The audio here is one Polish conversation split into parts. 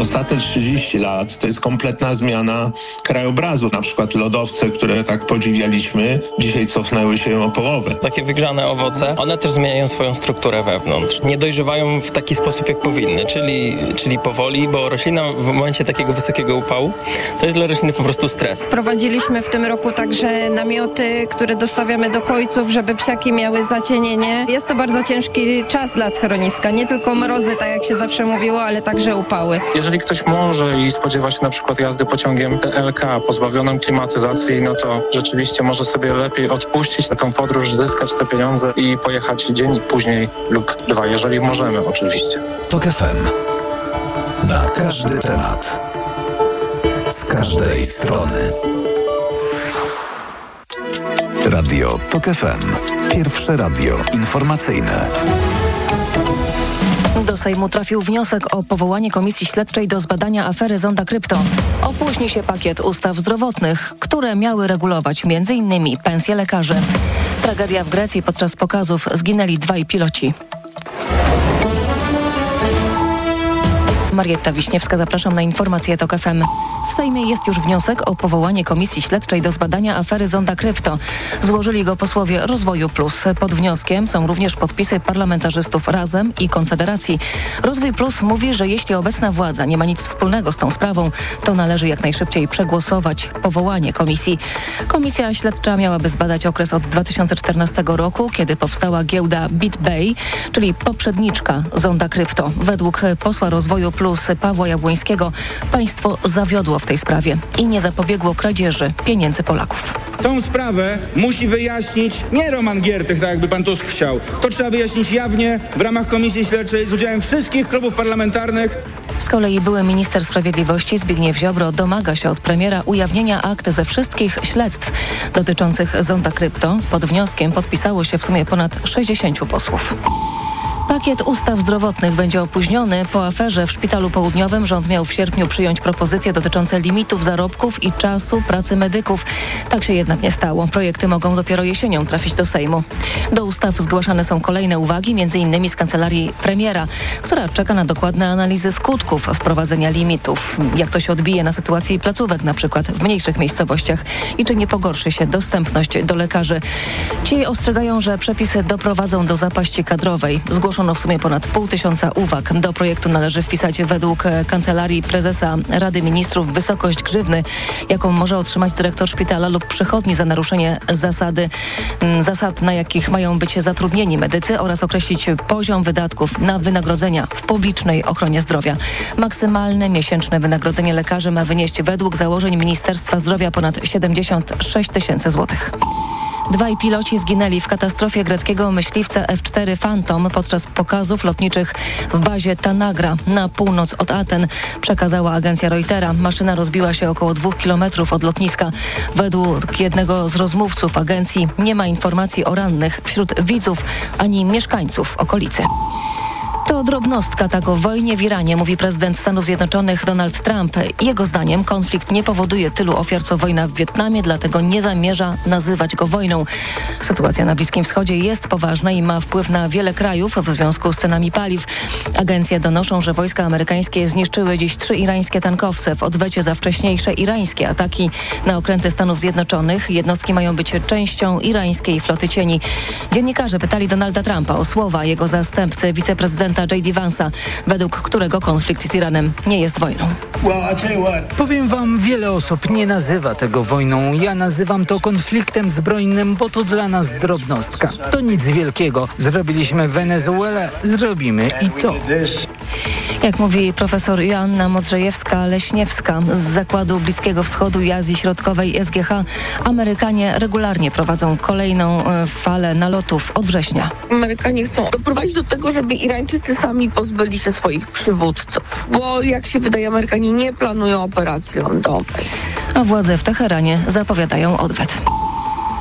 Ostatnie 30 lat to jest kompletna zmiana krajobrazu. Na przykład lodowce, które tak podziwialiśmy, dzisiaj cofnęły się o połowę. Takie wygrzane owoce, one też zmieniają swoją strukturę wewnątrz. Nie dojrzewają w taki sposób, jak powinny, czyli powoli, bo roślina w momencie takiego wysokiego upału to jest dla rośliny po prostu stres. Prowadziliśmy w tym roku także namioty, które dostawiamy do kojców, żeby psiaki miały zacienienie. Jest to bardzo ciężki czas dla schroniska. Nie tylko mrozy, tak jak się zawsze mówiło, ale także upały. Jeżeli ktoś może i spodziewa się na przykład jazdy pociągiem TLK pozbawionym klimatyzacji, no to rzeczywiście może sobie lepiej odpuścić na tą podróż, zyskać te pieniądze i pojechać dzień później lub dwa, jeżeli możemy oczywiście. TOK FM. Na każdy temat. Z każdej strony. Radio TOK FM. Pierwsze radio informacyjne. Do Sejmu trafił wniosek o powołanie Komisji Śledczej do zbadania afery Zonda Krypto. Opóźni się pakiet ustaw zdrowotnych, które miały regulować m.in. pensje lekarzy. Tragedia w Grecji: podczas pokazów zginęli 2 piloci. Marietta Wiśniewska, zapraszam na informacje TOK FM. W Sejmie jest już wniosek o powołanie Komisji Śledczej do zbadania afery Zonda Krypto. Złożyli go posłowie Rozwoju Plus. Pod wnioskiem są również podpisy parlamentarzystów Razem i Konfederacji. Rozwój Plus mówi, że jeśli obecna władza nie ma nic wspólnego z tą sprawą, to należy jak najszybciej przegłosować powołanie komisji. Komisja śledcza miałaby zbadać okres od 2014 roku, kiedy powstała giełda BitBay, czyli poprzedniczka Zonda Krypto. Według posła Rozwoju Plus Pawła Jabłońskiego państwo zawiodło w tej sprawie i nie zapobiegło kradzieży pieniędzy Polaków. Tą sprawę musi wyjaśnić nie Roman Giertych, tak jakby pan Tusk chciał. To trzeba wyjaśnić jawnie w ramach Komisji Śledczej z udziałem wszystkich klubów parlamentarnych. Z kolei były minister sprawiedliwości Zbigniew Ziobro domaga się od premiera ujawnienia akt ze wszystkich śledztw dotyczących Zonda Krypto. Pod wnioskiem podpisało się w sumie ponad 60 posłów. Pakiet ustaw zdrowotnych będzie opóźniony. Po aferze w Szpitalu Południowym rząd miał w sierpniu przyjąć propozycje dotyczące limitów zarobków i czasu pracy medyków. Tak się jednak nie stało. Projekty mogą dopiero jesienią trafić do Sejmu. Do ustaw zgłaszane są kolejne uwagi, m.in. z kancelarii premiera, która czeka na dokładne analizy skutków wprowadzenia limitów. Jak to się odbije na sytuacji placówek, na przykład w mniejszych miejscowościach, i czy nie pogorszy się dostępność do lekarzy. Ci ostrzegają, że przepisy doprowadzą do zapaści kadrowej. Zgłoszono w sumie ponad 500 uwag. Do projektu należy wpisać według Kancelarii Prezesa Rady Ministrów wysokość grzywny, jaką może otrzymać dyrektor szpitala lub przychodni za naruszenie zasad, na jakich mają być zatrudnieni medycy, oraz określić poziom wydatków na wynagrodzenia w publicznej ochronie zdrowia. Maksymalne miesięczne wynagrodzenie lekarzy ma wynieść według założeń Ministerstwa Zdrowia ponad 76 000 złotych. 2 piloci zginęli w katastrofie greckiego myśliwca F-4 Phantom podczas pokazów lotniczych w bazie Tanagra na północ od Aten, przekazała agencja Reutera. Maszyna rozbiła się około 2 kilometrów od lotniska. Według jednego z rozmówców agencji nie ma informacji o rannych wśród widzów ani mieszkańców okolicy. To drobnostka, tak o wojnie w Iranie mówi prezydent Stanów Zjednoczonych Donald Trump. Jego zdaniem konflikt nie powoduje tylu ofiar co wojna w Wietnamie, dlatego nie zamierza nazywać go wojną. Sytuacja na Bliskim Wschodzie jest poważna i ma wpływ na wiele krajów w związku z cenami paliw. Agencje donoszą, że wojska amerykańskie zniszczyły dziś 3 irańskie tankowce w odwecie za wcześniejsze irańskie ataki na okręty Stanów Zjednoczonych. Jednostki mają być częścią irańskiej floty cieni. Dziennikarze pytali Donalda Trumpa o słowa jego zastępcy, wiceprezydenta J.D. Vance'a, według którego konflikt z Iranem nie jest wojną. Powiem wam, wiele osób nie nazywa tego wojną. Ja nazywam to konfliktem zbrojnym, bo to dla nas drobnostka. To nic wielkiego. Zrobiliśmy Wenezuelę, zrobimy i to. Jak mówi profesor Joanna Modrzejewska-Leśniewska z Zakładu Bliskiego Wschodu i Azji Środkowej SGH, Amerykanie regularnie prowadzą kolejną falę nalotów od września. Amerykanie chcą doprowadzić do tego, żeby Irańczycy sami pozbyli się swoich przywódców, bo jak się wydaje, Amerykanie nie planują operacji lądowej. A władze w Teheranie zapowiadają odwet.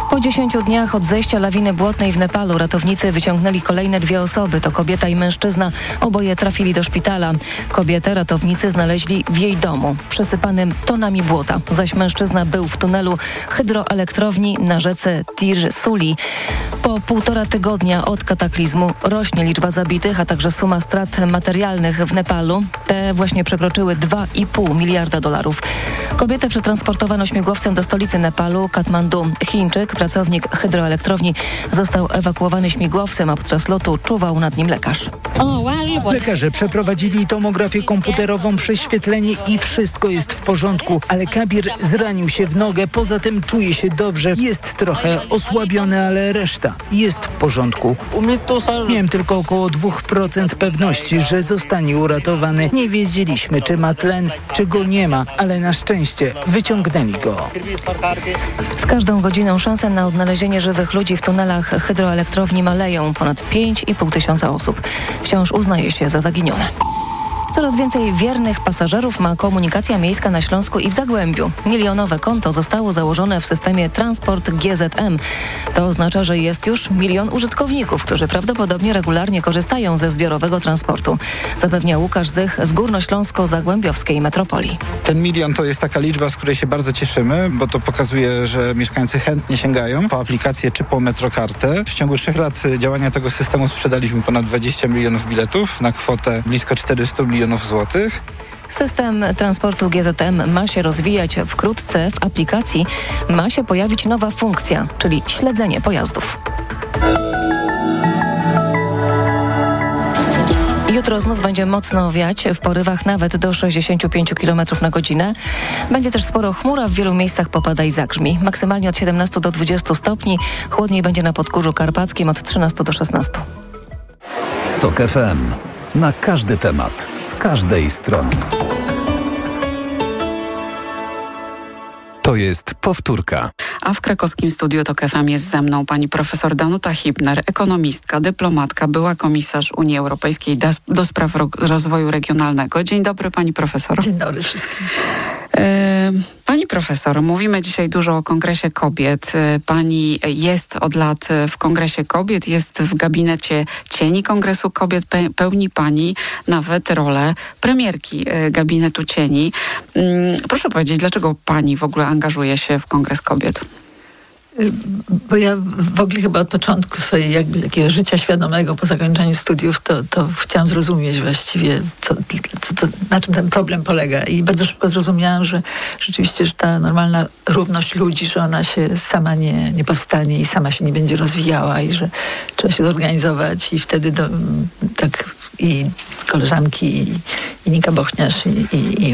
Po 10 dniach od zejścia lawiny błotnej w Nepalu ratownicy wyciągnęli kolejne 2 osoby. To kobieta i mężczyzna. Oboje trafili do szpitala. Kobietę ratownicy znaleźli w jej domu, przesypanym tonami błota. Zaś mężczyzna był w tunelu hydroelektrowni na rzece Tir Suli. Po 1,5 tygodnia od kataklizmu rośnie liczba zabitych, a także suma strat materialnych w Nepalu. Te właśnie przekroczyły $2,5 miliarda. Kobietę przetransportowano śmigłowcem do stolicy Nepalu, Katmandu. Chińczyk, pracownik hydroelektrowni, został ewakuowany śmigłowcem, a podczas lotu czuwał nad nim lekarz. Lekarze przeprowadzili tomografię komputerową, prześwietlenie i wszystko jest w porządku, ale Kabir zranił się w nogę, poza tym czuje się dobrze. Jest trochę osłabiony, ale reszta jest w porządku. Miałem tylko około 2% pewności, że zostanie uratowany. Nie wiedzieliśmy, czy ma tlen, czy go nie ma, ale na szczęście wyciągnęli go. Z każdą godziną szanse na odnalezienie żywych ludzi w tunelach hydroelektrowni maleją. Ponad 5,5 tysiąca osób wciąż uznaje się za zaginione. Coraz więcej wiernych pasażerów ma komunikacja miejska na Śląsku i w Zagłębiu. Milionowe konto zostało założone w systemie Transport GZM. To oznacza, że jest już 1 milion użytkowników, którzy prawdopodobnie regularnie korzystają ze zbiorowego transportu. Zapewnia Łukasz Zych z Górnośląsko-Zagłębiowskiej Metropolii. Ten 1 milion to jest taka liczba, z której się bardzo cieszymy, bo to pokazuje, że mieszkańcy chętnie sięgają po aplikację czy po metrokartę. W ciągu 3 lat działania tego systemu sprzedaliśmy ponad 20 milionów biletów na kwotę blisko 400 milionów złotych. System transportu GZM ma się rozwijać wkrótce. W aplikacji ma się pojawić nowa funkcja, czyli śledzenie pojazdów. Jutro znów będzie mocno wiać, w porywach nawet do 65 km na godzinę. Będzie też sporo chmur, a w wielu miejscach popada i zagrzmi. Maksymalnie od 17 do 20 stopni. Chłodniej będzie na Podgórzu Karpackim od 13 do 16. TOK FM. Na każdy temat, z każdej strony. To jest powtórka. A w krakowskim studiu TOK FM jest ze mną pani profesor Danuta Hibner, ekonomistka, dyplomatka, była komisarz Unii Europejskiej do spraw rozwoju regionalnego. Dzień dobry pani profesor. Dzień dobry wszystkim. Pani profesor, mówimy dzisiaj dużo o Kongresie Kobiet. Pani jest od lat w Kongresie Kobiet, jest w gabinecie cieni Kongresu Kobiet, pełni pani nawet rolę premierki gabinetu cieni. Proszę powiedzieć, dlaczego pani w ogóle angażuje się w Kongres Kobiet? Bo ja w ogóle chyba od początku swojego jakby takiego życia świadomego po zakończeniu studiów to chciałam zrozumieć właściwie, na czym ten problem polega. I bardzo szybko zrozumiałam, że rzeczywiście, że ta normalna równość ludzi, że ona się sama nie powstanie i sama się nie będzie rozwijała i że trzeba się zorganizować i wtedy tak i koleżanki i Nika Bochniarz i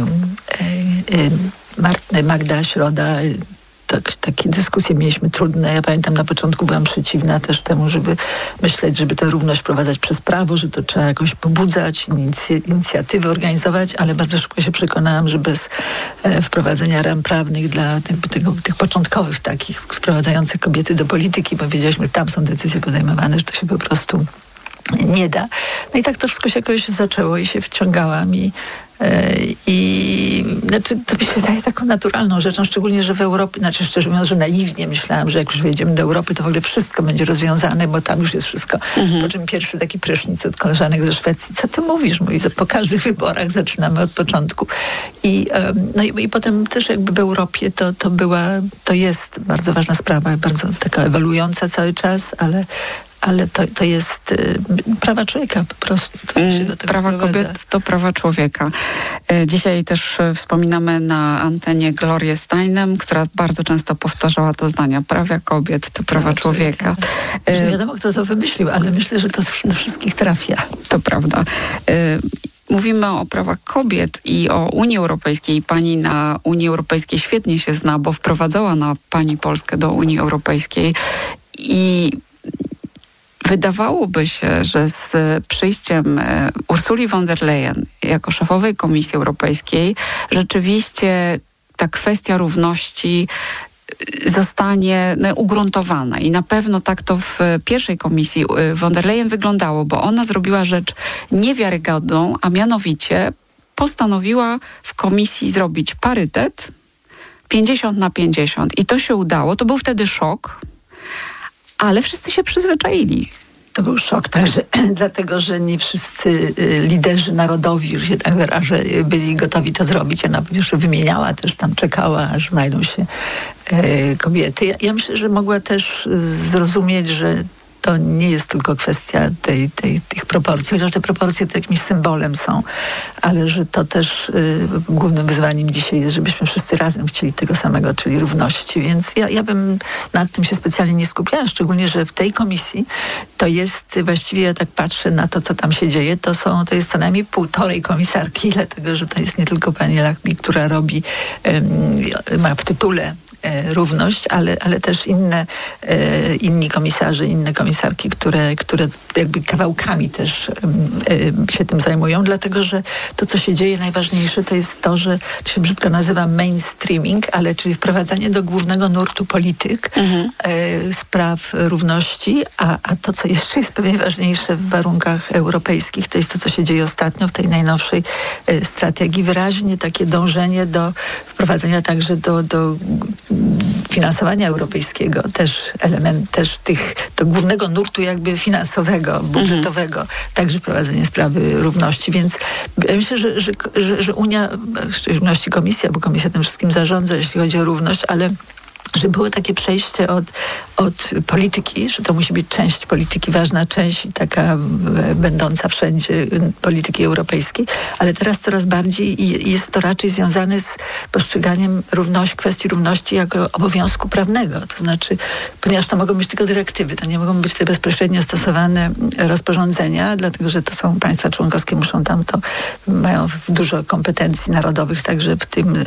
Magda Środa, takie dyskusje mieliśmy trudne. Ja pamiętam, na początku byłam przeciwna też temu, żeby myśleć, żeby tę równość wprowadzać przez prawo, że to trzeba jakoś pobudzać, inicjatywy organizować, ale bardzo szybko się przekonałam, że bez wprowadzenia ram prawnych dla tych początkowych takich, wprowadzających kobiety do polityki, bo wiedzieliśmy, że tam są decyzje podejmowane, że to się po prostu nie da. No i tak to wszystko się jakoś zaczęło i się wciągałam i znaczy, to mi się wydaje taką naturalną rzeczą, szczególnie, że w Europie, znaczy szczerze mówiąc, że naiwnie myślałam, że jak już wejdziemy do Europy, to w ogóle wszystko będzie rozwiązane, bo tam już jest wszystko. Po czym pierwszy taki prysznic od koleżanek ze Szwecji. Co ty mówisz? Mówi, po każdych wyborach zaczynamy od początku. I potem też jakby w Europie to jest bardzo ważna sprawa, bardzo taka ewoluująca cały czas, ale to jest prawa człowieka po prostu. Prawa kobiet to prawa człowieka. Dzisiaj też wspominamy na antenie Glorię Steinem, która bardzo często powtarzała to zdanie. Prawa kobiet to prawa człowieka. Nie wiadomo, kto to wymyślił, ale myślę, że to do wszystkich trafia. To prawda. Mówimy o prawach kobiet i o Unii Europejskiej. Pani na Unii Europejskiej świetnie się zna, bo wprowadzała pani Polskę do Unii Europejskiej i wydawałoby się, że z przyjściem Ursuli von der Leyen jako szefowej Komisji Europejskiej rzeczywiście ta kwestia równości zostanie ugruntowana. I na pewno tak to w pierwszej komisji von der Leyen wyglądało, bo ona zrobiła rzecz niewiarygodną, a mianowicie postanowiła w komisji zrobić parytet 50/50. I to się udało. To był wtedy szok. ale wszyscy się przyzwyczaili. To był szok także dlatego, że nie wszyscy liderzy narodowi, że się tak wyrażę, byli gotowi to zrobić. Ona pierwsze wymieniała, też tam czekała, aż znajdą się kobiety. Ja myślę, że mogła też zrozumieć, że to nie jest tylko kwestia tych proporcji, chociaż te proporcje to jakimś symbolem są, ale że to też głównym wyzwaniem dzisiaj jest, żebyśmy wszyscy razem chcieli tego samego, czyli równości. Więc ja bym nad tym się specjalnie nie skupiała, szczególnie, że w tej komisji to jest, właściwie ja tak patrzę na to, co tam się dzieje, to jest co najmniej 1,5 komisarki, dlatego, że to jest nie tylko pani Lachmi, która robi, ma w tytule równość, ale też inni komisarze, inne komisarki, które jakby kawałkami też się tym zajmują, dlatego, że to, co się dzieje, najważniejsze to jest to, że to się brzydko nazywa mainstreaming, ale czyli wprowadzanie do głównego nurtu polityk spraw równości, a to, co jeszcze jest pewnie ważniejsze w warunkach europejskich, to jest to, co się dzieje ostatnio w tej najnowszej strategii, wyraźnie takie dążenie do wprowadzenia także do finansowania europejskiego, też element do głównego nurtu jakby finansowego, budżetowego, także prowadzenie sprawy równości, więc ja myślę, że Unia, w szczególności Komisja, bo Komisja tym wszystkim zarządza, jeśli chodzi o równość, ale że było takie przejście od polityki, że to musi być część polityki, ważna część i taka będąca wszędzie polityki europejskiej, ale teraz coraz bardziej jest to raczej związane z postrzeganiem kwestii równości jako obowiązku prawnego. To znaczy, ponieważ to mogą być tylko dyrektywy, to nie mogą być te bezpośrednio stosowane rozporządzenia, dlatego, że to są państwa członkowskie, mają dużo kompetencji narodowych także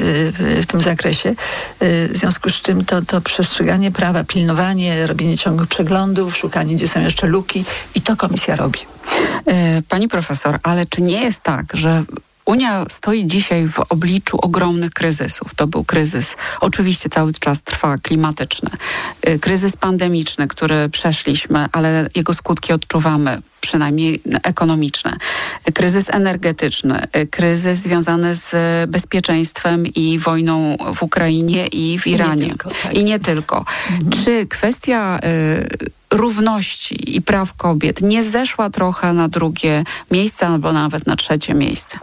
w tym zakresie. W związku z czym to przestrzeganie prawa, pilnowanie, robienie ciągłych przeglądów, szukanie, gdzie są jeszcze luki i to Komisja robi. Pani profesor, ale czy nie jest tak, że Unia stoi dzisiaj w obliczu ogromnych kryzysów? To był kryzys, oczywiście cały czas trwa, klimatyczny, kryzys pandemiczny, który przeszliśmy, ale jego skutki odczuwamy, przynajmniej ekonomiczne, kryzys energetyczny, kryzys związany z bezpieczeństwem i wojną w Ukrainie i w Iranie. I nie tylko. Czy kwestia równości i praw kobiet nie zeszła trochę na drugie miejsce albo nawet na trzecie miejsce?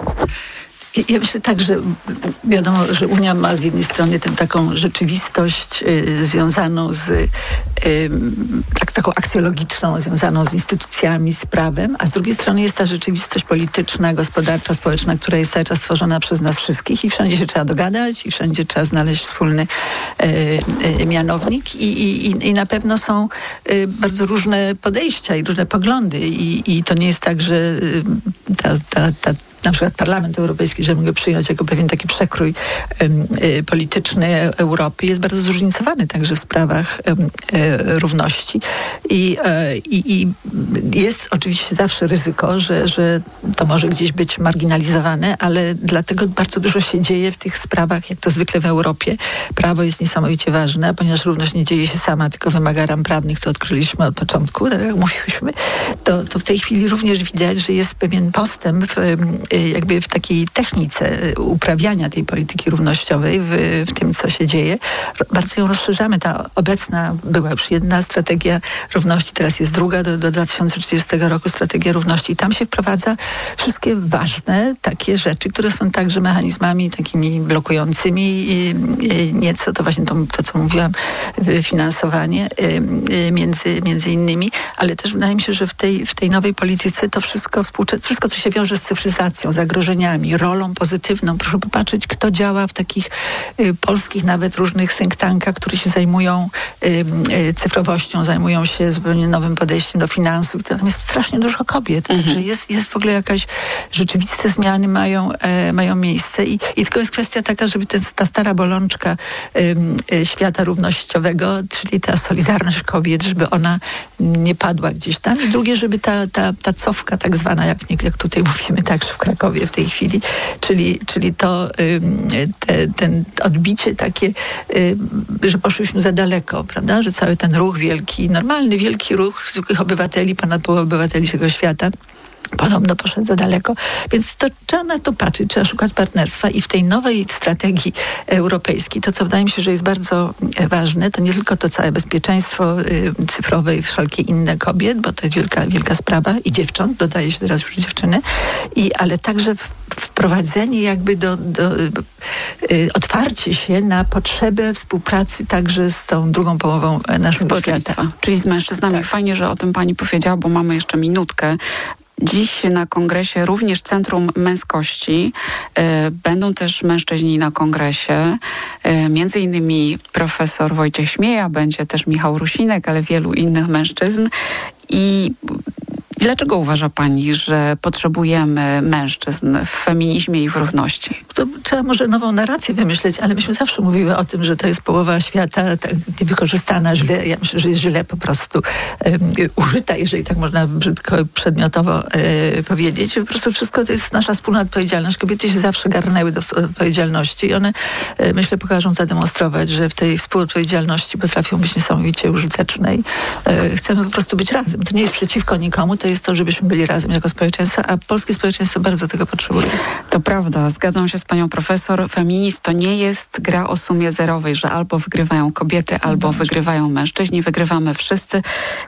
Ja myślę tak, że wiadomo, że Unia ma z jednej strony tę taką rzeczywistość związaną z taką aksjologiczną, związaną z instytucjami, z prawem, a z drugiej strony jest ta rzeczywistość polityczna, gospodarcza, społeczna, która jest cały czas tworzona przez nas wszystkich i wszędzie się trzeba dogadać i wszędzie trzeba znaleźć wspólny mianownik i na pewno są bardzo różne podejścia i różne poglądy i to nie jest tak, że na przykład Parlament Europejski, że mogę przyjąć jako pewien taki przekrój polityczny Europy, jest bardzo zróżnicowany także w sprawach równości. I jest oczywiście zawsze ryzyko, że to może gdzieś być marginalizowane, ale dlatego bardzo dużo się dzieje w tych sprawach, jak to zwykle w Europie. Prawo jest niesamowicie ważne, ponieważ równość nie dzieje się sama, tylko wymaga ram prawnych, to odkryliśmy od początku, tak jak mówiłyśmy. To w tej chwili również widać, że jest pewien postęp jakby w takiej technice uprawiania tej polityki równościowej, w tym, co się dzieje. Bardzo ją rozszerzamy. Ta obecna była już jedna strategia równości, teraz jest druga do 2030 roku strategia równości i tam się wprowadza wszystkie ważne takie rzeczy, które są także mechanizmami takimi blokującymi nieco, to właśnie to co mówiłam, finansowanie między innymi, ale też wydaje mi się, że w tej nowej polityce to wszystko, co się wiąże z cyfryzacją, zagrożeniami, rolą pozytywną. Proszę popatrzeć, kto działa w takich polskich nawet różnych think tankach, które się zajmują cyfrowością, zajmują się zupełnie nowym podejściem do finansów. Tam jest strasznie dużo kobiet. Także jest w ogóle jakaś rzeczywiste zmiany mają miejsce i tylko jest kwestia taka, żeby ta stara bolączka świata równościowego, czyli ta solidarność kobiet, żeby ona nie padła gdzieś tam. I drugie, żeby ta cofka tak zwana, jak tutaj mówimy także w Krakowie w tej chwili, czyli to ten odbicie takie, że poszliśmy za daleko, prawda? Że cały ten ruch wielki, normalny wielki ruch zwykłych obywateli, ponad połowy obywateli tego świata podobno poszedł za daleko. Więc to trzeba na to patrzeć, trzeba szukać partnerstwa i w tej nowej strategii europejskiej, to co wydaje mi się, że jest bardzo ważne, to nie tylko to całe bezpieczeństwo cyfrowe i wszelkie inne kobiet, bo to jest wielka sprawa i dziewcząt, dodaje się teraz już dziewczyny, ale także wprowadzenie jakby otwarcie się na potrzebę współpracy także z tą drugą połową naszego świata. Czyli z mężczyznami. Tak. Fajnie, że o tym pani powiedziała, bo mamy jeszcze minutkę. Dziś na kongresie również Centrum Męskości. Będą też mężczyźni na kongresie. Między innymi profesor Wojciech Śmieja, będzie też Michał Rusinek, ale wielu innych mężczyzn. I dlaczego uważa pani, że potrzebujemy mężczyzn w feminizmie i w równości? To trzeba może nową narrację wymyśleć, ale myśmy zawsze mówiły o tym, że to jest połowa świata tak wykorzystana źle. Ja myślę, że jest źle po prostu użyta, jeżeli tak można brzydko przedmiotowo powiedzieć. Po prostu wszystko to jest nasza wspólna odpowiedzialność. Kobiety się zawsze garnęły do odpowiedzialności i one, myślę, pokażą zademonstrować, że w tej współodpowiedzialności potrafią być niesamowicie użyteczne i chcemy po prostu być razem. To nie jest przeciwko nikomu, to jest to, żebyśmy byli razem jako społeczeństwo, a polskie społeczeństwo bardzo tego potrzebuje. To prawda, zgadzam się z panią profesor. Feminizm to nie jest gra o sumie zerowej, że albo wygrywają kobiety, albo wygrywają mężczyźni. Wygrywamy wszyscy.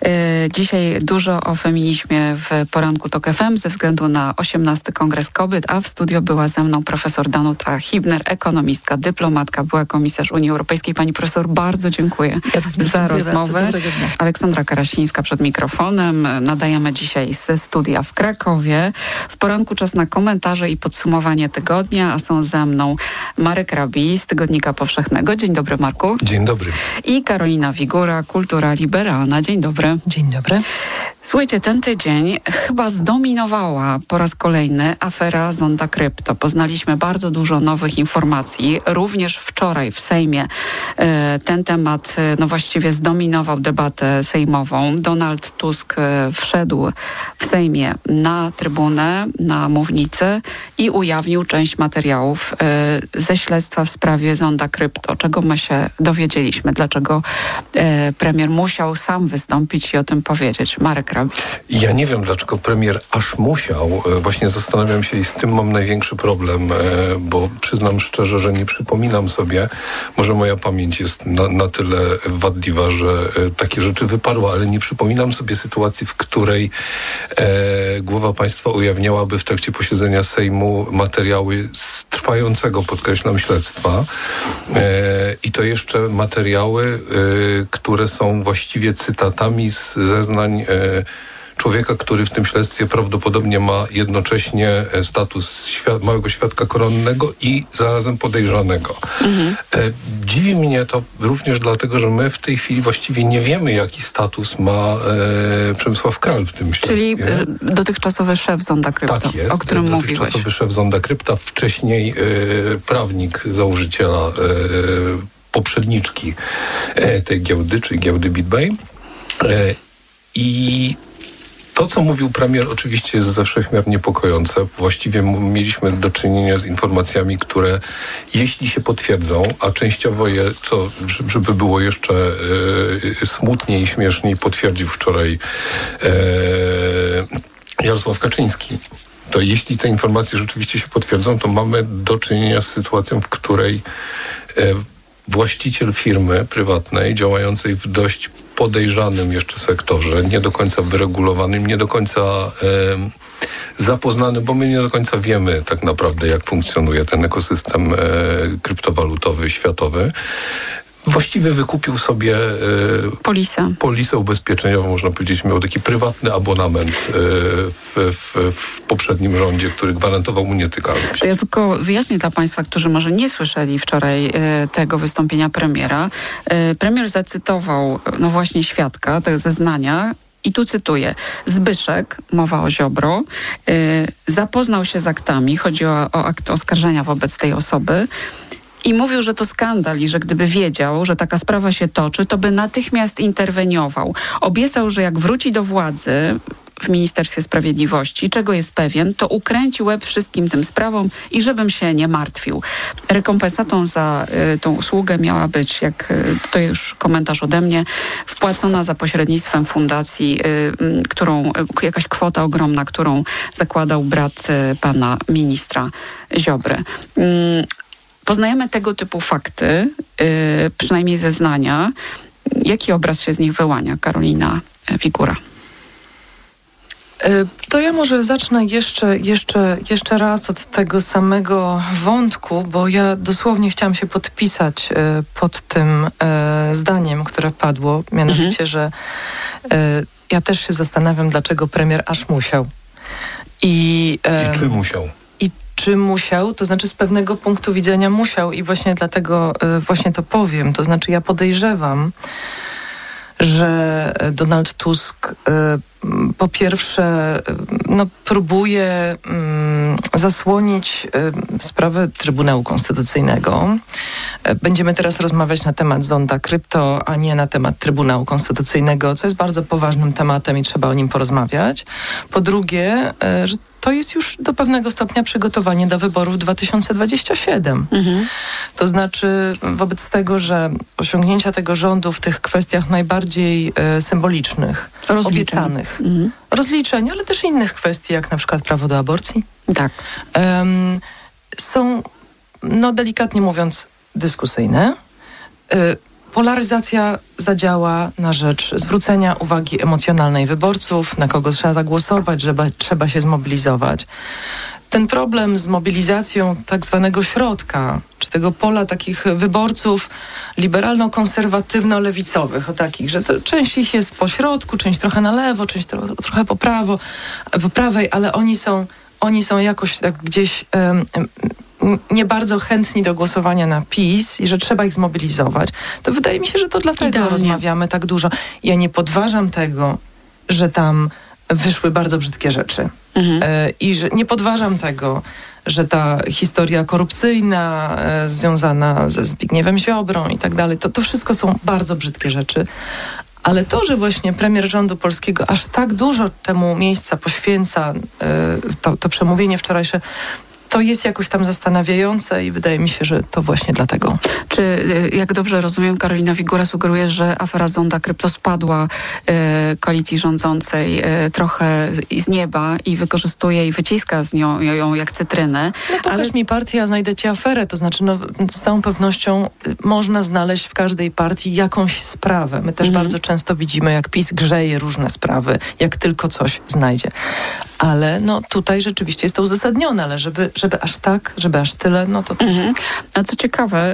Dzisiaj dużo o feminizmie w poranku TOK FM ze względu na 18. Kongres Kobiet, a w studio była ze mną profesor Danuta Hibner, ekonomistka, dyplomatka, była komisarz Unii Europejskiej. Pani profesor, bardzo dziękuję za rozmowę. Aleksandra Karasińska przed mikrofonem. Nadajemy dzisiaj ze studia w Krakowie. W poranku czas na komentarze i podsumowanie tygodnia, a są ze mną Marek Rabi z Tygodnika Powszechnego. Dzień dobry, Marku. Dzień dobry. I Karolina Wigura, Kultura Liberalna. Dzień dobry. Dzień dobry. Słuchajcie, ten tydzień chyba zdominowała po raz kolejny afera Zonda Krypto. Poznaliśmy bardzo dużo nowych informacji. Również wczoraj w Sejmie ten temat właściwie zdominował debatę sejmową. Donald Tusk wszedł w Sejmie na trybunę, na mównicę i ujawnił część materiałów ze śledztwa w sprawie Zonda Krypto. Czego my się dowiedzieliśmy? Dlaczego premier musiał sam wystąpić i o tym powiedzieć? Marek Rabi. Ja nie wiem, dlaczego premier aż musiał. Właśnie zastanawiam się i z tym mam największy problem, bo przyznam szczerze, że nie przypominam sobie, może moja pamięć jest na tyle wadliwa, że takie rzeczy wypadły, ale nie przypominam sobie sytuacji, w której głowa państwa ujawniałaby w trakcie posiedzenia Sejmu materiały z trwającego, podkreślam, śledztwa. I to jeszcze materiały, które są właściwie cytatami z zeznań człowieka, który w tym śledztwie prawdopodobnie ma jednocześnie status małego świadka koronnego i zarazem podejrzanego. Dziwi mnie to również dlatego, że my w tej chwili właściwie nie wiemy, jaki status ma Przemysław Kral w tym śledztwie. Czyli dotychczasowy szef Zonda Krypto, tak jest, o którym mówiłeś. Dotychczasowy szef Zonda Krypta, wcześniej prawnik założyciela poprzedniczki tej giełdy, czyli giełdy BitBay. I to, co mówił premier, oczywiście jest ze wszechmiar niepokojące. Właściwie mieliśmy do czynienia z informacjami, które jeśli się potwierdzą, a częściowo je, żeby było jeszcze smutniej i śmieszniej, potwierdził wczoraj Jarosław Kaczyński. To jeśli te informacje rzeczywiście się potwierdzą, to mamy do czynienia z sytuacją, w której właściciel firmy prywatnej działającej w dość podejrzanym jeszcze sektorze, nie do końca wyregulowanym, nie do końca zapoznanym, bo my nie do końca wiemy tak naprawdę, jak funkcjonuje ten ekosystem kryptowalutowy światowy. Właściwie wykupił sobie polisę ubezpieczeniową, można powiedzieć, miał taki prywatny abonament w poprzednim rządzie, który gwarantował mu nietykalność. To ja tylko wyjaśnię dla państwa, którzy może nie słyszeli wczoraj tego wystąpienia premiera. Premier zacytował właśnie świadka, te zeznania. I tu cytuję. Zbyszek, mowa o Ziobro, zapoznał się z aktami, chodzi o akt oskarżenia wobec tej osoby, i mówił, że to skandal i że gdyby wiedział, że taka sprawa się toczy, to by natychmiast interweniował. Obiecał, że jak wróci do władzy, w Ministerstwie Sprawiedliwości, czego jest pewien, to ukręci łeb wszystkim tym sprawom i żebym się nie martwił. Rekompensatą za tą usługę miała być, jak to już komentarz ode mnie, wpłacona za pośrednictwem fundacji, jakaś kwota ogromna, którą zakładał brat pana ministra Ziobry. Poznajemy tego typu fakty, przynajmniej zeznania. Jaki obraz się z nich wyłania? Karolina Figura. To ja może zacznę jeszcze raz od tego samego wątku, bo ja dosłownie chciałam się podpisać pod tym zdaniem, które padło, mianowicie, że ja też się zastanawiam, dlaczego premier aż musiał. I czy musiał? Czy musiał, to znaczy z pewnego punktu widzenia musiał i właśnie dlatego właśnie to powiem. To znaczy ja podejrzewam, że Donald Tusk po pierwsze próbuje zasłonić sprawę Trybunału Konstytucyjnego. Będziemy teraz rozmawiać na temat zonda krypto, a nie na temat Trybunału Konstytucyjnego, co jest bardzo poważnym tematem i trzeba o nim porozmawiać. Po drugie, że to jest już do pewnego stopnia przygotowanie do wyborów 2027. To znaczy wobec tego, że osiągnięcia tego rządu w tych kwestiach najbardziej symbolicznych, obiecanych, rozliczeń, ale też innych kwestii, jak na przykład prawo do aborcji, są, delikatnie mówiąc, dyskusyjne. Polaryzacja zadziała na rzecz zwrócenia uwagi emocjonalnej wyborców, na kogo trzeba zagłosować, że trzeba się zmobilizować. Ten problem z mobilizacją tak zwanego środka, czy tego pola takich wyborców liberalno-konserwatywno-lewicowych, o takich, że to część ich jest po środku, część trochę na lewo, część trochę po prawej, ale oni są jakoś tak gdzieś nie bardzo chętni do głosowania na PiS i że trzeba ich zmobilizować, to wydaje mi się, że to dlatego rozmawiamy tak dużo. Ja nie podważam tego, że tam wyszły bardzo brzydkie rzeczy. I że nie podważam tego, że ta historia korupcyjna związana ze Zbigniewem Ziobrą i tak dalej, to wszystko są bardzo brzydkie rzeczy. Ale to, że właśnie premier rządu polskiego aż tak dużo temu miejsca poświęca, to przemówienie wczorajsze, to jest jakoś tam zastanawiające i wydaje mi się, że to właśnie dlatego. Czy, jak dobrze rozumiem, Karolina Figura sugeruje, że afera zonda krypto spadła koalicji rządzącej trochę z nieba i wykorzystuje i wyciska z nią ją jak cytrynę. Pokaż mi partię, a znajdę ci aferę. To znaczy, z całą pewnością można znaleźć w każdej partii jakąś sprawę. My też bardzo często widzimy, jak PiS grzeje różne sprawy, jak tylko coś znajdzie. Ale tutaj rzeczywiście jest to uzasadnione, ale żeby aż tak, żeby aż tyle, to jest... A co ciekawe,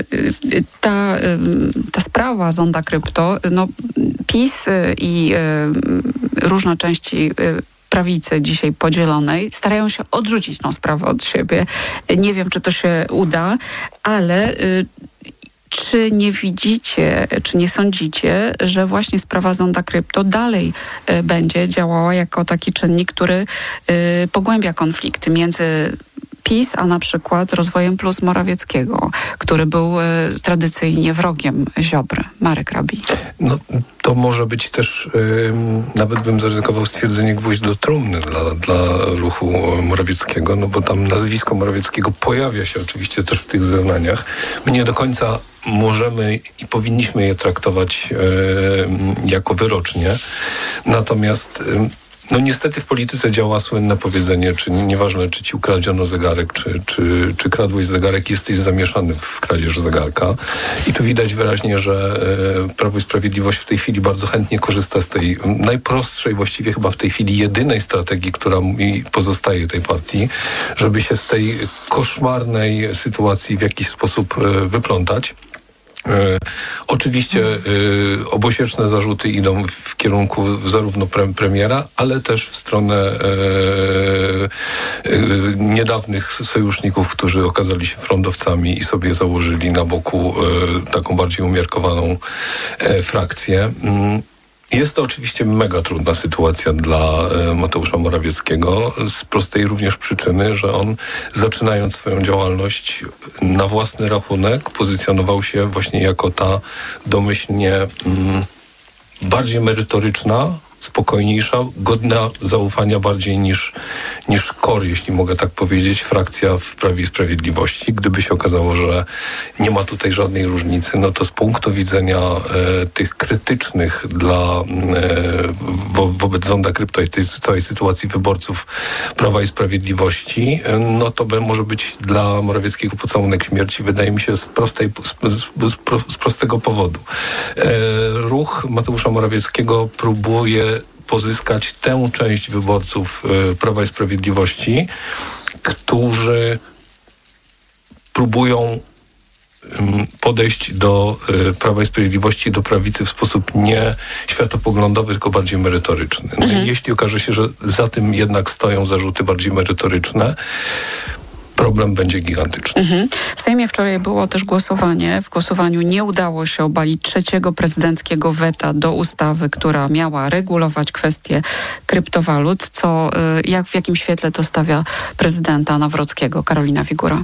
ta sprawa zonda krypto, PiS i różne części prawicy dzisiaj podzielonej starają się odrzucić tą sprawę od siebie. Nie wiem, czy to się uda, ale... Czy nie widzicie, czy nie sądzicie, że właśnie sprawa zonda krypto dalej będzie działała jako taki czynnik, który pogłębia konflikty między PiS, a na przykład Rozwojem Plus Morawieckiego, który był tradycyjnie wrogiem Ziobry? Marek Rabi. To może być też, nawet bym zaryzykował stwierdzenie, gwóźdź do trumny dla ruchu Morawieckiego, bo tam nazwisko Morawieckiego pojawia się oczywiście też w tych zeznaniach. My nie do końca możemy i powinniśmy je traktować jako wyrocznie. Natomiast niestety w polityce działa słynne powiedzenie, czy nieważne, czy ci ukradziono zegarek, czy kradłeś zegarek, jesteś zamieszany w kradzież zegarka. I tu widać wyraźnie, że Prawo i Sprawiedliwość w tej chwili bardzo chętnie korzysta z tej najprostszej, właściwie chyba w tej chwili jedynej strategii, która pozostaje tej partii, żeby się z tej koszmarnej sytuacji w jakiś sposób wyplątać. Oczywiście obosieczne zarzuty idą w kierunku zarówno premiera, ale też w stronę niedawnych sojuszników, którzy okazali się frondowcami i sobie założyli na boku taką bardziej umiarkowaną frakcję. Jest to oczywiście mega trudna sytuacja dla Mateusza Morawieckiego z prostej również przyczyny, że on, zaczynając swoją działalność na własny rachunek, pozycjonował się właśnie jako ta domyślnie bardziej merytoryczna spokojniejsza, godna zaufania bardziej niż KOR, jeśli mogę tak powiedzieć, frakcja w Prawie i Sprawiedliwości. Gdyby się okazało, że nie ma tutaj żadnej różnicy, no to z punktu widzenia tych krytycznych wobec zonda krypto i tej całej sytuacji wyborców Prawa i Sprawiedliwości, no to może być dla Morawieckiego pocałunek śmierci, wydaje mi się, z prostego powodu. Ruch Mateusza Morawieckiego próbuje pozyskać tę część wyborców Prawa i Sprawiedliwości, którzy próbują podejść do Prawa i Sprawiedliwości, do prawicy w sposób nie światopoglądowy, tylko bardziej merytoryczny. No i jeśli okaże się, że za tym jednak stoją zarzuty bardziej merytoryczne, problem będzie gigantyczny. W Sejmie wczoraj było też głosowanie. W głosowaniu nie udało się obalić trzeciego prezydenckiego weta do ustawy, która miała regulować kwestie kryptowalut. W jakim świetle to stawia prezydenta Nawrockiego? Karolina Figura.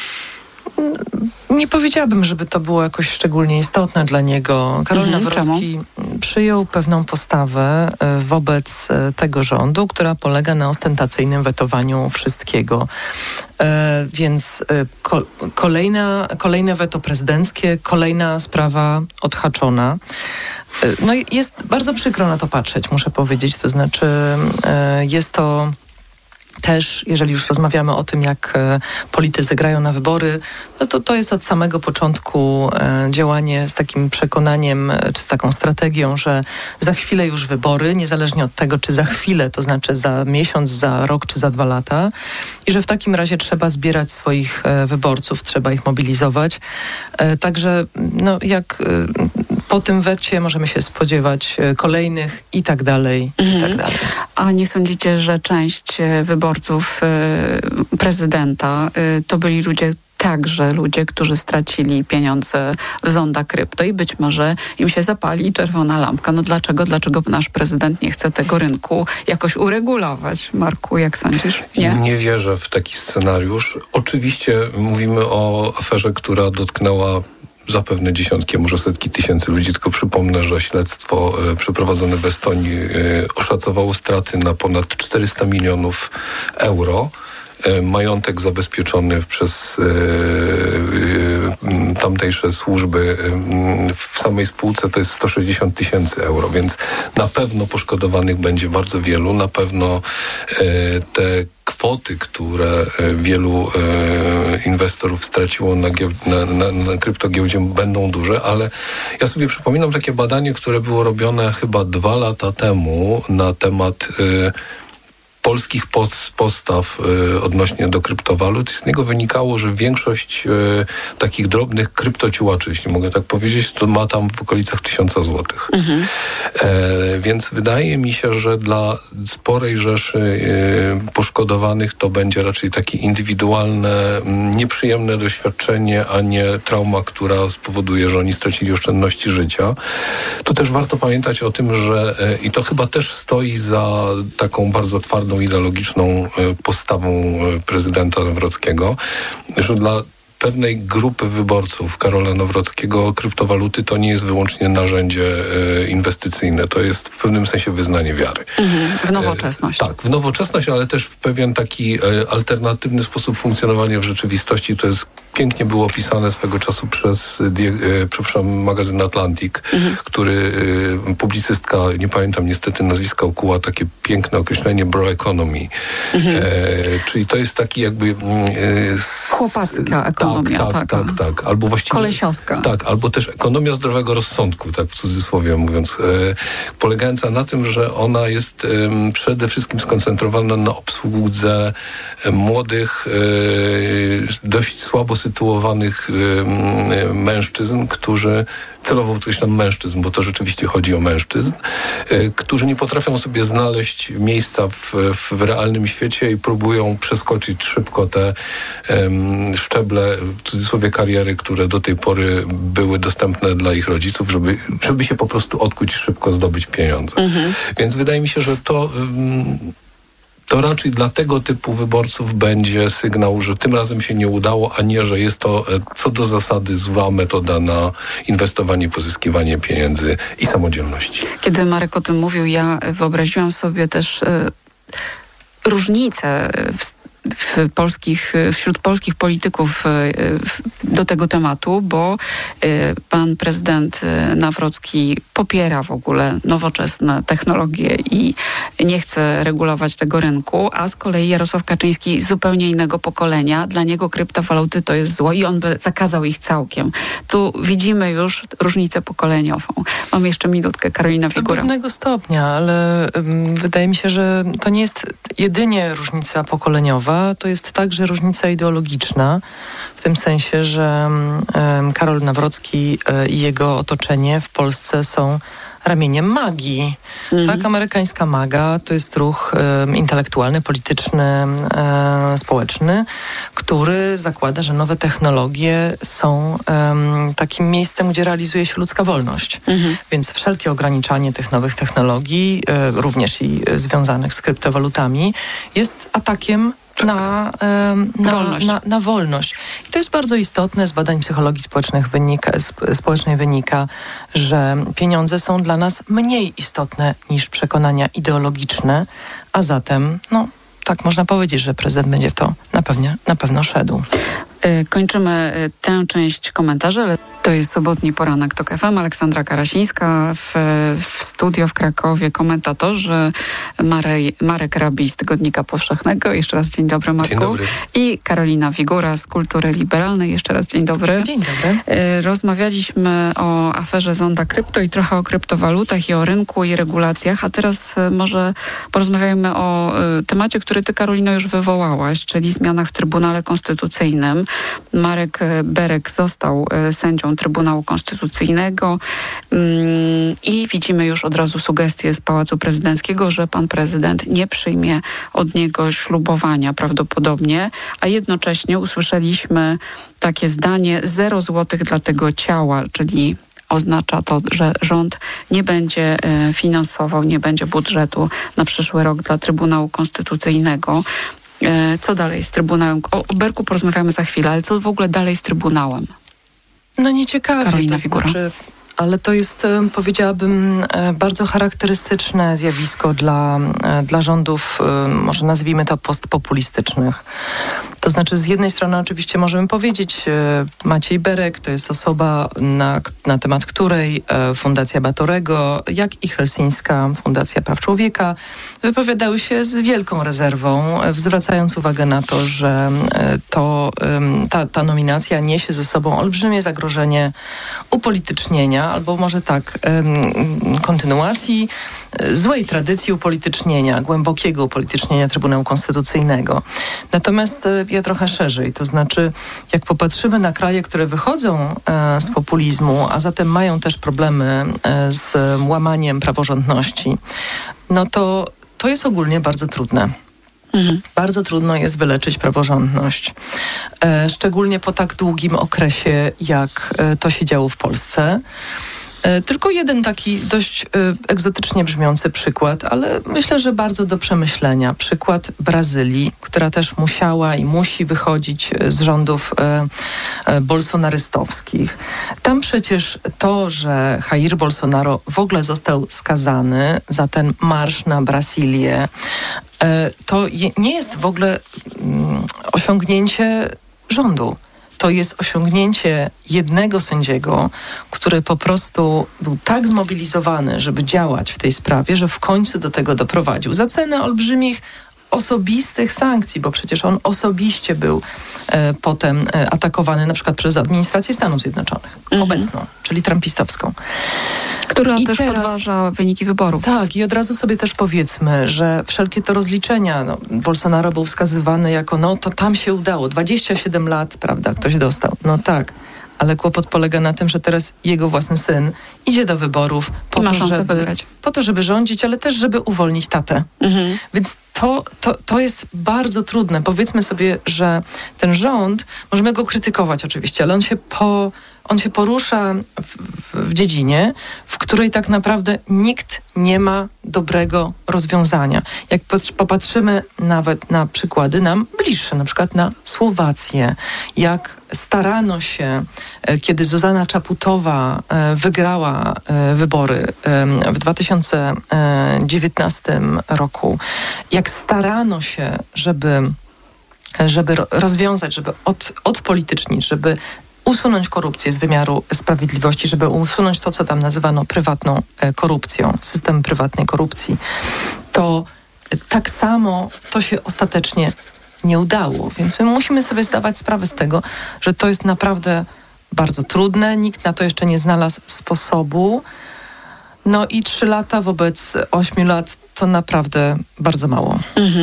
Nie powiedziałabym, żeby to było jakoś szczególnie istotne dla niego. Karol Nawrocki przyjął pewną postawę wobec tego rządu, która polega na ostentacyjnym wetowaniu wszystkiego. Więc kolejne weto prezydenckie, kolejna sprawa odhaczona. No i jest bardzo przykro na to patrzeć, muszę powiedzieć. To znaczy jest to też, jeżeli już rozmawiamy o tym, jak politycy grają na wybory, no to jest od samego początku działanie z takim przekonaniem, czy z taką strategią, że za chwilę już wybory, niezależnie od tego, czy za chwilę, to znaczy za miesiąc, za rok, czy za 2 lata, i że w takim razie trzeba zbierać swoich wyborców, trzeba ich mobilizować. Także jak po tym wecie możemy się spodziewać kolejnych i tak dalej, i tak dalej. A nie sądzicie, że część wyborców prezydenta to byli ludzie, którzy stracili pieniądze w zonda krypto i być może im się zapali czerwona lampka. No dlaczego nasz prezydent nie chce tego rynku jakoś uregulować? Marku, jak sądzisz? Nie wierzę w taki scenariusz. Oczywiście mówimy o aferze, która dotknęła zapewne dziesiątki, może setki tysięcy ludzi. Tylko przypomnę, że śledztwo przeprowadzone w Estonii oszacowało straty na ponad 400 milionów euro. Majątek zabezpieczony przez tamtejsze służby w samej spółce to jest 160 tysięcy euro, więc na pewno poszkodowanych będzie bardzo wielu. Na pewno te kwoty, które wielu inwestorów straciło na kryptogiełdzie, będą duże, ale ja sobie przypominam takie badanie, które było robione chyba 2 lata temu na temat polskich postaw odnośnie do kryptowalut. Z niego wynikało, że większość takich drobnych kryptociułaczy, jeśli mogę tak powiedzieć, to ma tam w okolicach 1000 złotych. Więc wydaje mi się, że dla sporej rzeszy poszkodowanych to będzie raczej takie indywidualne, nieprzyjemne doświadczenie, a nie trauma, która spowoduje, że oni stracili oszczędności życia. Tu też warto pamiętać o tym, że i to chyba też stoi za taką bardzo twardą ideologiczną postawą prezydenta Nawrockiego, że dla pewnej grupy wyborców Karola Nawrockiego kryptowaluty to nie jest wyłącznie narzędzie inwestycyjne, to jest w pewnym sensie wyznanie wiary. W nowoczesność. Tak, w nowoczesność, ale też w pewien taki alternatywny sposób funkcjonowania w rzeczywistości. To jest pięknie było opisane swego czasu przez magazyn Atlantic, który publicystka, nie pamiętam niestety nazwiska, ukuła takie piękne określenie bro economy. Czyli to jest taki jakby chłopacka ekonomia. Tak. Albo właściwie kolesiowska. Tak, albo też ekonomia zdrowego rozsądku, tak w cudzysłowie mówiąc, polegająca na tym, że ona jest przede wszystkim skoncentrowana na obsłudze młodych, dość słabo sytuowanych mężczyzn, którzy celowo podkreślam mężczyzn, bo to rzeczywiście chodzi o mężczyzn, którzy nie potrafią sobie znaleźć miejsca w realnym świecie i próbują przeskoczyć szybko te szczeble, w cudzysłowie kariery, które do tej pory były dostępne dla ich rodziców, żeby się po prostu odkuć szybko, zdobyć pieniądze. Więc wydaje mi się, że to raczej dla tego typu wyborców będzie sygnał, że tym razem się nie udało, a nie, że jest to co do zasady zła metoda na inwestowanie, pozyskiwanie pieniędzy i samodzielności. Kiedy Marek o tym mówił, ja wyobraziłam sobie też różnice wśród polskich polityków do tego tematu, bo pan prezydent Nawrocki popiera w ogóle nowoczesne technologie i nie chce regulować tego rynku, a z kolei Jarosław Kaczyński zupełnie innego pokolenia. Dla niego kryptowaluty to jest zło i on by zakazał ich całkiem. Tu widzimy już różnicę pokoleniową. Mam jeszcze minutkę, Karolina Figura. Do pewnego stopnia, ale wydaje mi się, że to nie jest jedynie różnica pokoleniowa, to jest także różnica ideologiczna, w tym sensie, że Karol Nawrocki i jego otoczenie w Polsce są ramieniem magii. Tak, amerykańska maga to jest ruch intelektualny, polityczny, społeczny, który zakłada, że nowe technologie są takim miejscem, gdzie realizuje się ludzka wolność. Więc wszelkie ograniczanie tych nowych technologii, również i związanych z kryptowalutami, jest atakiem na wolność. I to jest bardzo istotne. Z badań psychologii społecznej wynika, że pieniądze są dla nas mniej istotne niż przekonania ideologiczne, a zatem, tak można powiedzieć, że prezydent będzie w to na pewno szedł. Kończymy tę część komentarzy, ale to jest sobotni poranek TOK FM. Aleksandra Karasińska w studio w Krakowie, komentatorzy Marek Rabi z Tygodnika Powszechnego. Jeszcze raz dzień dobry, Marku. Dzień dobry. I Karolina Figura z Kultury Liberalnej. Jeszcze raz dzień dobry. Dzień dobry. Rozmawialiśmy o aferze Zonda Krypto i trochę o kryptowalutach i o rynku i regulacjach, a teraz może porozmawiajmy o temacie, który ty, Karolino, już wywołałaś, czyli zmianach w Trybunale Konstytucyjnym. Marek Berek został sędzią Trybunału Konstytucyjnego i widzimy już od razu sugestie z Pałacu Prezydenckiego, że pan prezydent nie przyjmie od niego ślubowania prawdopodobnie, a jednocześnie usłyszeliśmy takie zdanie: 0 złotych dla tego ciała, czyli oznacza to, że rząd nie będzie finansował, nie będzie budżetu na przyszły rok dla Trybunału Konstytucyjnego. Co dalej z Trybunałem? O Berku porozmawiamy za chwilę, ale co w ogóle dalej z Trybunałem? Nieciekawie. Karolina Figura. Ale to jest, powiedziałabym, bardzo charakterystyczne zjawisko dla rządów, może nazwijmy to postpopulistycznych. To znaczy, z jednej strony oczywiście możemy powiedzieć, Maciej Berek to jest osoba, na temat której Fundacja Batorego, jak i Helsińska Fundacja Praw Człowieka wypowiadały się z wielką rezerwą, zwracając uwagę na to, że ta nominacja niesie ze sobą olbrzymie zagrożenie upolitycznienia, albo może tak, kontynuacji złej tradycji upolitycznienia, głębokiego upolitycznienia Trybunału Konstytucyjnego. Natomiast ja trochę szerzej, to znaczy, jak popatrzymy na kraje, które wychodzą z populizmu, a zatem mają też problemy z łamaniem praworządności, to jest ogólnie bardzo trudne. Bardzo trudno jest wyleczyć praworządność. Szczególnie po tak długim okresie, jak to się działo w Polsce. Tylko jeden taki dość egzotycznie brzmiący przykład, ale myślę, że bardzo do przemyślenia. Przykład Brazylii, która też musiała i musi wychodzić z rządów bolsonarystowskich. Tam przecież to, że Jair Bolsonaro w ogóle został skazany za ten marsz na Brazylię, to nie jest w ogóle osiągnięcie rządu. To jest osiągnięcie jednego sędziego, który po prostu był tak zmobilizowany, żeby działać w tej sprawie, że w końcu do tego doprowadził. Za cenę olbrzymich osobistych sankcji, bo przecież on osobiście był potem atakowany na przykład przez administrację Stanów Zjednoczonych, obecną, czyli trumpistowską. Która też podważa wyniki wyborów. Tak, i od razu sobie też powiedzmy, że wszelkie to rozliczenia, Bolsonaro był wskazywany jako, to tam się udało, 27 lat, prawda, ktoś dostał. No tak, ale kłopot polega na tym, że teraz jego własny syn idzie do wyborów po to, żeby rządzić, ale też, żeby uwolnić tatę. Więc to jest bardzo trudne. Powiedzmy sobie, że ten rząd, możemy go krytykować oczywiście, ale on się porusza w dziedzinie, w której tak naprawdę nikt nie ma dobrego rozwiązania. Jak popatrzymy nawet na przykłady nam bliższe, na przykład na Słowację, jak starano się, kiedy Zuzana Czaputowa wygrała wybory w 2019 roku, jak starano się, żeby rozwiązać, żeby odpolitycznić, żeby usunąć korupcję z wymiaru sprawiedliwości, żeby usunąć to, co tam nazywano prywatną korupcją, system prywatnej korupcji, to tak samo to się ostatecznie nie udało. Więc my musimy sobie zdawać sprawę z tego, że to jest naprawdę bardzo trudne. Nikt na to jeszcze nie znalazł sposobu. No i 3 lata wobec 8 lat to naprawdę bardzo mało.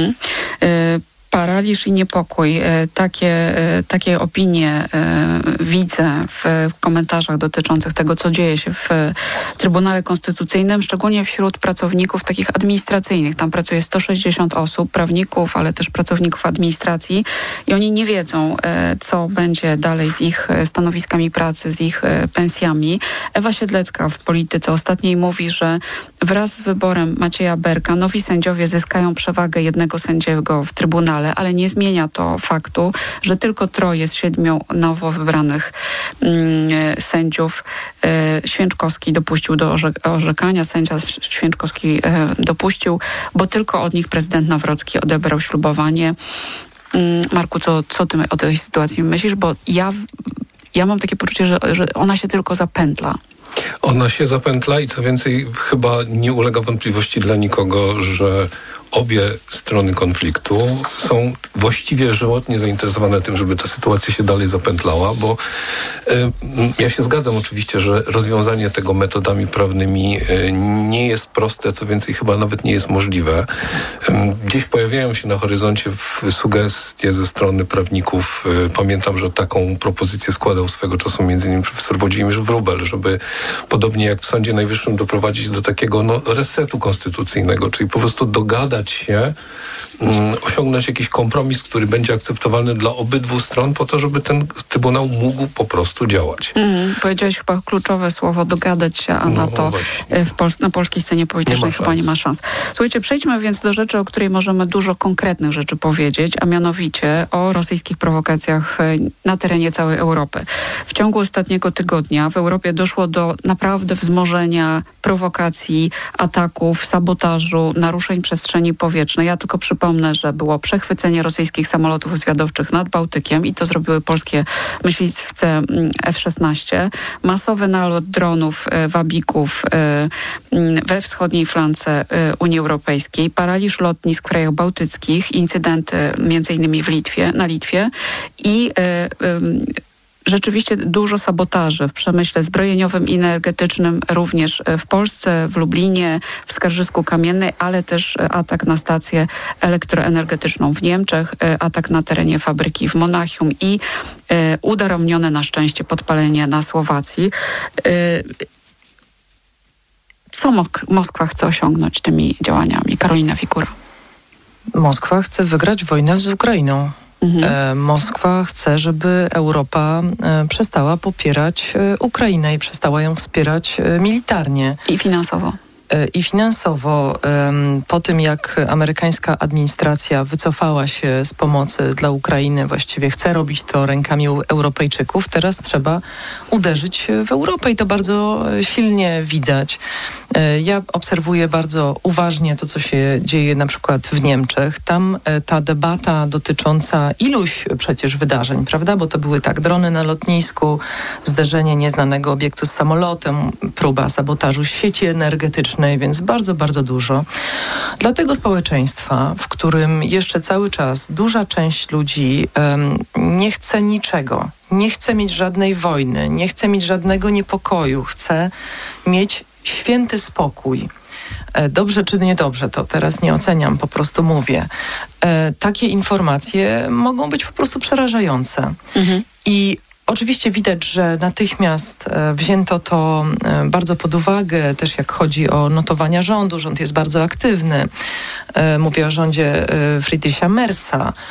Paraliż i niepokój. Takie opinie widzę w komentarzach dotyczących tego, co dzieje się w Trybunale Konstytucyjnym, szczególnie wśród pracowników takich administracyjnych. Tam pracuje 160 osób, prawników, ale też pracowników administracji i oni nie wiedzą, co będzie dalej z ich stanowiskami pracy, z ich pensjami. Ewa Siedlecka w Polityce Ostatniej mówi, że wraz z wyborem Macieja Berka nowi sędziowie zyskają przewagę jednego sędziego w Trybunale, ale nie zmienia to faktu, że tylko 3 z 7 nowo wybranych sędziów Święczkowski dopuścił do orzekania. Sędzia Święczkowski dopuścił, bo tylko od nich prezydent Nawrocki odebrał ślubowanie. Marku, co ty o tej sytuacji myślisz? Bo ja mam takie poczucie, że ona się tylko zapętla. Ona się zapętla i co więcej, chyba nie ulega wątpliwości dla nikogo, że obie strony konfliktu są właściwie żywotnie zainteresowane tym, żeby ta sytuacja się dalej zapętlała, bo ja się zgadzam oczywiście, że rozwiązanie tego metodami prawnymi nie jest proste, co więcej chyba nawet nie jest możliwe. Gdzieś pojawiają się na horyzoncie sugestie ze strony prawników. Pamiętam, że taką propozycję składał swego czasu m.in. profesor Włodzimierz Wróbel, żeby podobnie jak w Sądzie Najwyższym doprowadzić do takiego resetu konstytucyjnego, czyli po prostu dogadać się, osiągnąć jakiś kompromis, który będzie akceptowalny dla obydwu stron, po to, żeby ten Trybunał mógł po prostu działać. Powiedziałeś chyba kluczowe słowo dogadać się, a na to na polskiej scenie politycznej chyba nie ma szans. Słuchajcie, przejdźmy więc do rzeczy, o której możemy dużo konkretnych rzeczy powiedzieć, a mianowicie o rosyjskich prowokacjach na terenie całej Europy. W ciągu ostatniego tygodnia w Europie doszło do naprawdę wzmożenia prowokacji, ataków, sabotażu, naruszeń przestrzeni powietrznej. Ja tylko przypomnę, że było przechwycenie rosyjskich samolotów zwiadowczych nad Bałtykiem i to zrobiły polskie myśliwce F-16. Masowy nalot dronów, wabików we wschodniej flance Unii Europejskiej. Paraliż lotnisk w krajach bałtyckich. Incydenty m.in. na Litwie i rzeczywiście dużo sabotaży w przemyśle zbrojeniowym i energetycznym, również w Polsce, w Lublinie, w Skarżysku Kamiennej, ale też atak na stację elektroenergetyczną w Niemczech, atak na terenie fabryki w Monachium i udaremnione na szczęście podpalenie na Słowacji. Co Moskwa chce osiągnąć tymi działaniami? Karolina Fikura. Moskwa chce wygrać wojnę z Ukrainą. Moskwa chce, żeby Europa przestała popierać Ukrainę i przestała ją wspierać militarnie. I finansowo. Po tym, jak amerykańska administracja wycofała się z pomocy dla Ukrainy, właściwie chce robić to rękami Europejczyków, teraz trzeba uderzyć w Europę i to bardzo silnie widać. Ja obserwuję bardzo uważnie to, co się dzieje na przykład w Niemczech. Tam ta debata dotycząca iluś przecież wydarzeń, prawda? Bo to były drony na lotnisku, zderzenie nieznanego obiektu z samolotem, próba sabotażu sieci energetycznej, więc bardzo, bardzo dużo. Dla tego społeczeństwa, w którym jeszcze cały czas duża część ludzi nie chce niczego, nie chce mieć żadnej wojny, nie chce mieć żadnego niepokoju, chce mieć święty spokój. Dobrze czy niedobrze, to teraz nie oceniam, po prostu mówię. Takie informacje mogą być po prostu przerażające. I oczywiście widać, że natychmiast wzięto to bardzo pod uwagę, też jak chodzi o notowania rządu. Rząd jest bardzo aktywny. Mówię o rządzie Friedricha Merza.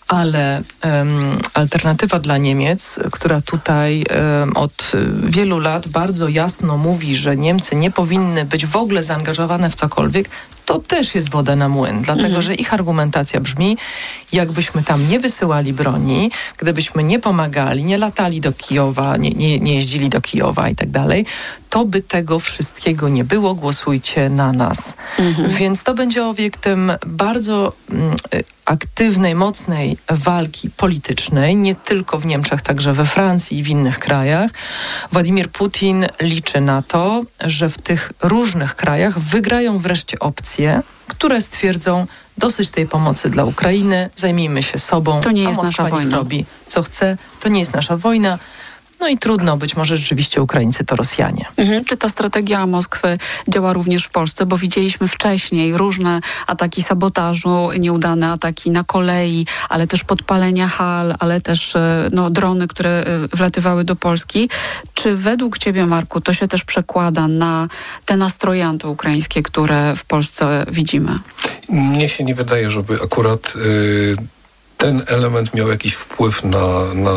ale alternatywa dla Niemiec, która tutaj od wielu lat bardzo jasno mówi, że Niemcy nie powinny być w ogóle zaangażowane w cokolwiek, to też jest woda na młyn, dlatego że ich argumentacja brzmi, jakbyśmy tam nie wysyłali broni, gdybyśmy nie pomagali, nie latali do Kijowa, nie jeździli do Kijowa i tak dalej, to by tego wszystkiego nie było, głosujcie na nas. Więc to będzie obiektem bardzo aktywnej, mocnej walki politycznej, nie tylko w Niemczech, także we Francji i w innych krajach. Władimir Putin liczy na to, że w tych różnych krajach wygrają wreszcie opcje, które stwierdzą, dosyć tej pomocy dla Ukrainy, zajmijmy się sobą, to nie jest nasza wojna. Robi co chce, to nie jest nasza wojna. No i trudno, być może rzeczywiście Ukraińcy to Rosjanie. Czy ta strategia Moskwy działa również w Polsce? Bo widzieliśmy wcześniej różne ataki sabotażu, nieudane ataki na kolei, ale też podpalenia hal, ale też drony, które wlatywały do Polski. Czy według ciebie, Marku, to się też przekłada na te nastroje antyukraińskie, które w Polsce widzimy? Mnie się nie wydaje, żeby akurat ten element miał jakiś wpływ na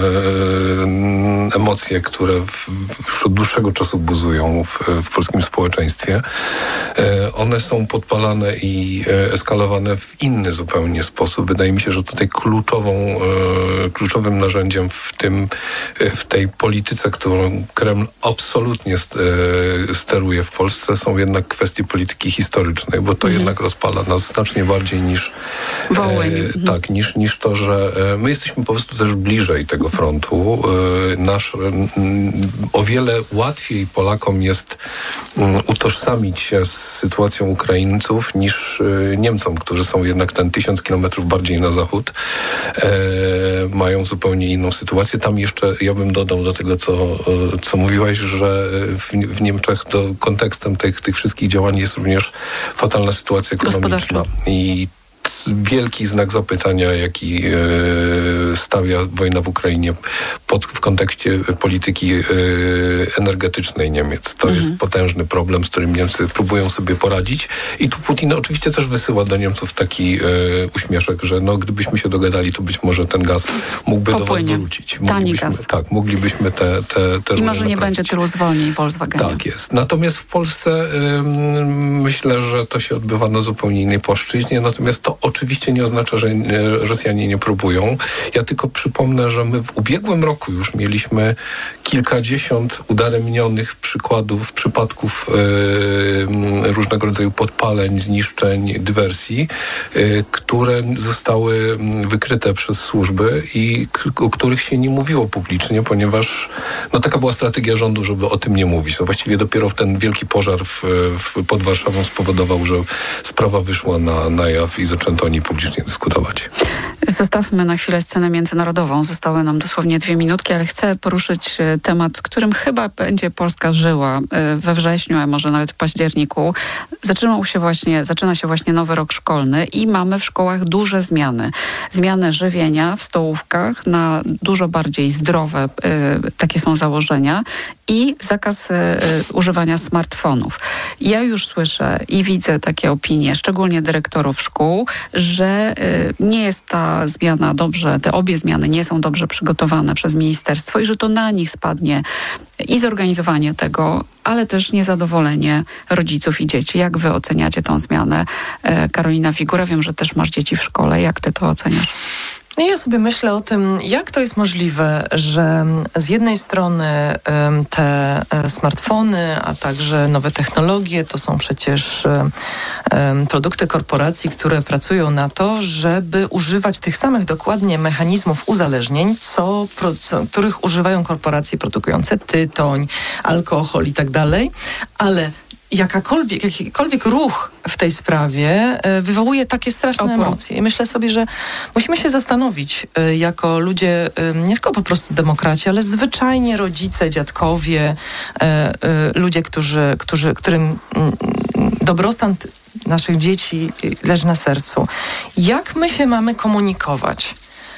emocje, które już od dłuższego czasu buzują w polskim społeczeństwie. One są podpalane i eskalowane w inny zupełnie sposób. Wydaje mi się, że tutaj kluczowym narzędziem w tej polityce, którą Kreml absolutnie steruje w Polsce, są jednak kwestie polityki historycznej, bo to jednak rozpala nas znacznie bardziej niż niż to, że my jesteśmy po prostu też bliżej tego frontu. O wiele łatwiej Polakom jest utożsamić się z sytuacją Ukraińców niż Niemcom, którzy są jednak ten 1000 kilometrów bardziej na zachód. Mają zupełnie inną sytuację. Tam jeszcze ja bym dodał do tego, co mówiłaś, że w Niemczech kontekstem tych wszystkich działań jest również fatalna sytuacja ekonomiczna. I wielki znak zapytania, jaki stawia wojna w Ukrainie w kontekście polityki energetycznej Niemiec. To jest potężny problem, z którym Niemcy próbują sobie poradzić. I tu Putin oczywiście też wysyła do Niemców taki uśmieszek, że gdybyśmy się dogadali, to być może ten gaz mógłby do was wrócić. Moglibyśmy te i może nie będzie tylu zwolnień w Volkswagenie. Tak jest. Natomiast w Polsce myślę, że to się odbywa na zupełnie innej płaszczyźnie, natomiast to oczywiście nie oznacza, że Rosjanie nie próbują. Ja tylko przypomnę, że my w ubiegłym roku już mieliśmy kilkadziesiąt udaremnionych przypadków różnego rodzaju podpaleń, zniszczeń, dywersji, które zostały wykryte przez służby i o których się nie mówiło publicznie, ponieważ taka była strategia rządu, żeby o tym nie mówić. Właściwie dopiero ten wielki pożar pod Warszawą spowodował, że sprawa wyszła na jaw i zaczęto o niej publicznie dyskutować. Zostawmy na chwilę scenę międzynarodową. Zostały nam dosłownie 2 minutki, ale chcę poruszyć temat, którym chyba będzie Polska żyła we wrześniu, a może nawet w październiku. Zaczyna się właśnie nowy rok szkolny i mamy w szkołach duże zmiany. Zmiany żywienia w stołówkach na dużo bardziej zdrowe, takie są założenia, i zakaz używania smartfonów. Ja już słyszę i widzę takie opinie, szczególnie dyrektorów szkół, że nie jest ta zmiana te obie zmiany nie są dobrze przygotowane przez ministerstwo i że to na nich spadnie i zorganizowanie tego, ale też niezadowolenie rodziców i dzieci. Jak wy oceniacie tą zmianę? Karolina Figura, wiem, że też masz dzieci w szkole. Jak ty to oceniasz? Ja sobie myślę o tym, jak to jest możliwe, że z jednej strony te smartfony, a także nowe technologie to są przecież produkty korporacji, które pracują na to, żeby używać tych samych dokładnie mechanizmów uzależnień, których używają korporacje produkujące tytoń, alkohol i tak dalej, ale jakikolwiek ruch w tej sprawie wywołuje takie straszne emocje. I myślę sobie, że musimy się zastanowić jako ludzie, nie tylko po prostu demokraci, ale zwyczajnie rodzice, dziadkowie, ludzie, którym dobrostan naszych dzieci leży na sercu. Jak my się mamy komunikować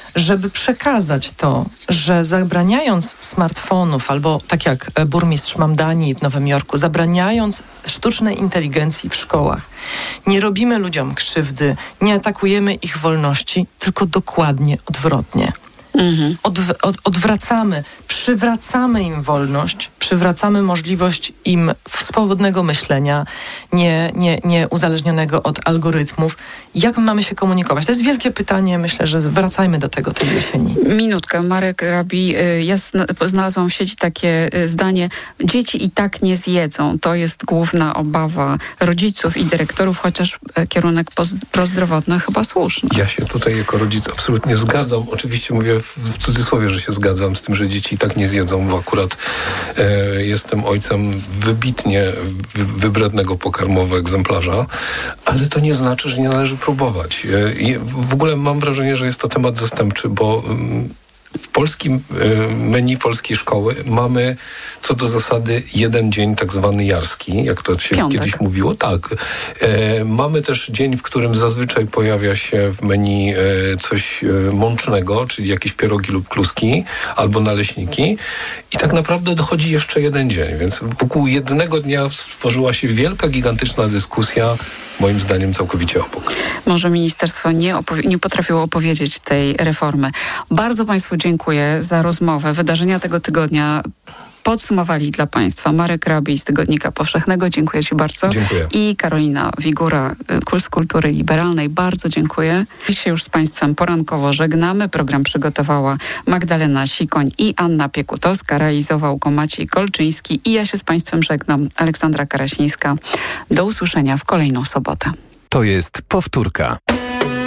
żeby przekazać to, że zabraniając smartfonów, albo tak jak burmistrz Mamdani w Nowym Jorku, zabraniając sztucznej inteligencji w szkołach, nie robimy ludziom krzywdy, nie atakujemy ich wolności, tylko dokładnie odwrotnie. Odwracamy, przywracamy im wolność, przywracamy możliwość im swobodnego myślenia, nie uzależnionego od algorytmów. Jak mamy się komunikować? To jest wielkie pytanie, myślę, że wracajmy do tego tej jesieni. Minutkę. Marek Rabi, ja znalazłam w sieci takie zdanie: dzieci i tak nie zjedzą. To jest główna obawa rodziców i dyrektorów, chociaż kierunek prozdrowotny chyba słuszny. Ja się tutaj jako rodzic absolutnie zgadzam. Oczywiście mówię w cudzysłowie, że się zgadzam z tym, że dzieci i tak nie zjedzą, bo akurat jestem ojcem wybitnie wybrednego pokarmowo egzemplarza, ale to nie znaczy, że nie należy próbować. I w ogóle mam wrażenie, że jest to temat zastępczy, bo w polskim menu polskiej szkoły mamy co do zasady jeden dzień tak zwany jarski, jak to się Piątek. kiedyś mówiło. Tak. Mamy też dzień, w którym zazwyczaj pojawia się w menu coś mącznego, czyli jakieś pierogi lub kluski, albo naleśniki. I tak naprawdę dochodzi jeszcze jeden dzień, więc wokół jednego dnia stworzyła się wielka, gigantyczna dyskusja, moim zdaniem całkowicie obok. Może ministerstwo nie potrafiło opowiedzieć tej reformy. Bardzo Państwu dziękuję za rozmowę. Wydarzenia tego tygodnia podsumowali dla Państwa Marek Rabi z Tygodnika Powszechnego. Dziękuję Ci bardzo. Dziękuję. I Karolina Wigura z Kultury Liberalnej. Bardzo dziękuję. Dziś się już z Państwem porankowo żegnamy. Program przygotowała Magdalena Sikoń i Anna Piekutowska. Realizował go Maciej Kolczyński. I ja się z Państwem żegnam. Aleksandra Karasińska. Do usłyszenia w kolejną sobotę. To jest powtórka.